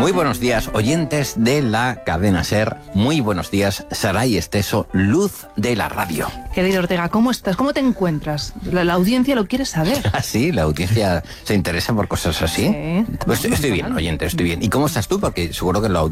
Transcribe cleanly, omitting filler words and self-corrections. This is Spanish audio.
Muy buenos días, oyentes de la cadena SER. Muy buenos días, Saray Esteso, luz de la radio. Querido Ortega, ¿cómo estás? ¿Cómo te encuentras? La audiencia lo quiere saber. ¿Ah, sí? ¿La audiencia se interesa por cosas así? Sí. Pues estoy bien, oyente, estoy bien. ¿Y cómo estás tú? Porque seguro que